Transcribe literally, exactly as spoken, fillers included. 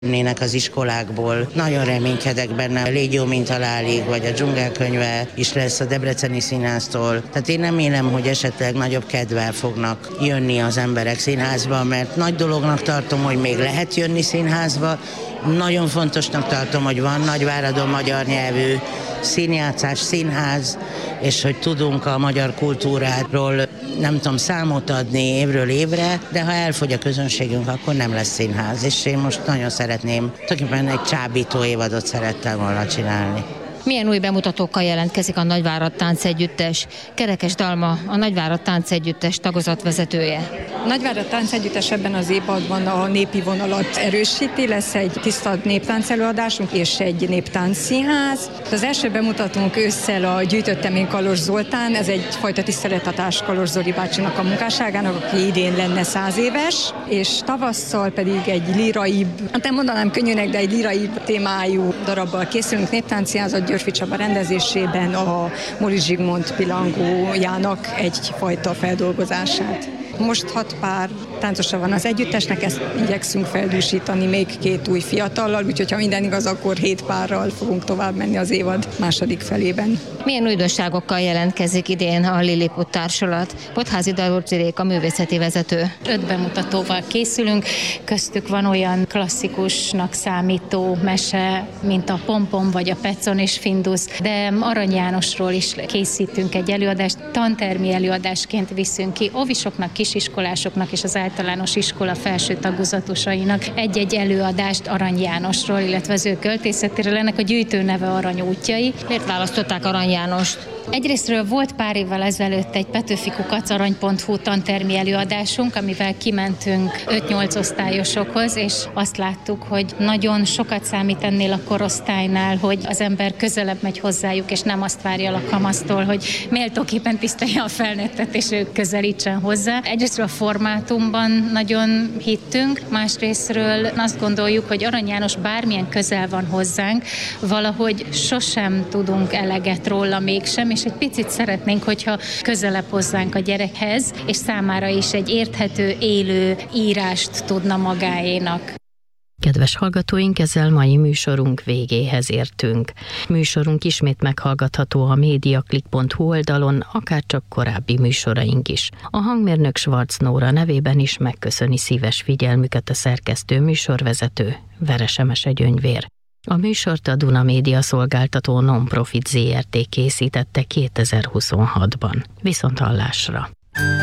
nének az iskolákból. Nagyon reménykedek benne, Légy jó, mint halálig, vagy a Dzsungelkönyve is lesz a Debreceni Színháztól. Tehát én nem élem, hogy esetleg nagyobb kedvel fognak jönni az emberek színházba, mert nagy dolognak tartom, hogy még lehet jönni színházba. Nagyon fontosnak tartom, hogy van Nagyváradon magyar nyelvű színjátszás, színház, és hogy tudunk a magyar kultúráról, nem tudom, számot adni évről évre, de ha elfogy a közönségünk, akkor nem lesz színház. És én most nagyon szeretném, tulajdonképpen egy csábító évadot szerettem volna csinálni. Milyen új bemutatókkal jelentkezik a Nagyvárad Táncegyüttes? Kerekes Dalma, a Nagyvárad Táncegyüttes tagozatvezetője. A Nagyvárad Táncegyüttes ebben az évadban a népi vonalat erősíti, lesz egy tiszta néptánc előadásunk és egy néptáncszínház. Az első bemutatónk ősszel a Gyűjtöttem Kalós Zoltán, ez egyfajta tiszteletadás Kalós Zoli bácsinak a munkásságának, aki idén lenne száz éves, és tavasszal pedig egy liraibb, hát nem mondanám könnyűnek, de egy liraibb témájú darabbal készülünk, néptáncszínházat Györfi Csaba rendezésében a Móricz Zsigmond pilangójának egyfajta feldolgozását. Most hat pár táncosa van az együttesnek, ezt igyekszünk feldúsítani még két új fiatallal, úgyhogy ha minden igaz, akkor hét párral fogunk tovább menni az évad második felében. Milyen újdonságokkal jelentkezik idén a Lilliput társulat? Potházi Dalurcsirék, a művészeti vezető. Öt bemutatóval készülünk, köztük van olyan klasszikusnak számító mese, mint a Pompom vagy a Pecon és Findus, de Arany Jánosról is készítünk egy előadást, tantermi előadásként viszünk ki óvisoknak, kisiskolásoknak és az általános iskola felső tagozatosainak egy-egy előadást Arany Jánosról, illetve az ő költészetéről, ennek a gyűjtő neve Arany útjai. Miért választották Arany Jánost? Egyrésztről volt pár évvel ezelőtt egy petőfi kukac arany pont hu tantermi előadásunk, amivel kimentünk öt-nyolc osztályosokhoz, és azt láttuk, hogy nagyon sokat számít ennél a korosztálynál, hogy az ember közelebb megy hozzájuk, és nem azt várja a kamasztól, hogy méltóképpen tisztelje a felnőttet, és ők közelítsen hozzá. Egyrészről a formátumban nagyon hittünk, másrészről azt gondoljuk, hogy Arany János bármilyen közel van hozzánk, valahogy sosem tudunk eleget róla mégsem, és egy picit szeretnénk, hogyha közelebb hozzánk a gyerekhez, és számára is egy érthető, élő írást tudna magáénak. Kedves hallgatóink, ezzel mai műsorunk végéhez értünk. Műsorunk ismét meghallgatható a mediaclick pont hu oldalon, akárcsak korábbi műsoraink is. A hangmérnök Schwarz Nóra nevében is megköszöni szíves figyelmüket a szerkesztő műsorvezető, Veresemese Gyöngyvér. A műsort a Duna Média szolgáltató Non-Profit zé er té készítette kétezer-huszonhatban. Viszont hallásra!